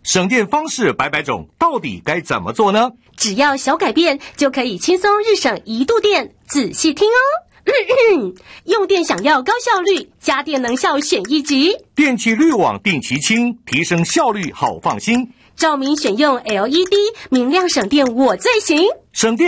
省电方式百百种，到底该怎么做呢？ 只要小改变，就可以轻松日省1度电。仔细听哦。用电想要高效率，家电能效选1级。 电器滤网定期清，提升效率好放心。 照明选用 LED， 明亮省电我最行。 省电